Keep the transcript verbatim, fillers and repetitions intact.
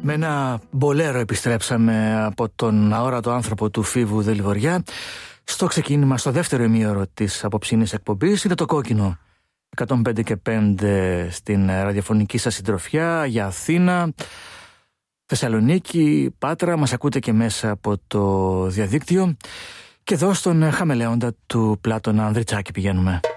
Με ένα μπολέρο επιστρέψαμε από τον αόρατο άνθρωπο του Φίβου Δελιβοριά στο ξεκίνημα, στο δεύτερο ημίωρο της απόψινής εκπομπής. Είναι το Κόκκινο εκατόν πέντε και πέντε στην ραδιοφωνική σας συντροφιά για Αθήνα, Θεσσαλονίκη, Πάτρα. Μας ακούτε και μέσα από το διαδίκτυο. Και εδώ στον χαμελέοντα του Πλάτωνα Ανδριτσάκη πηγαίνουμε.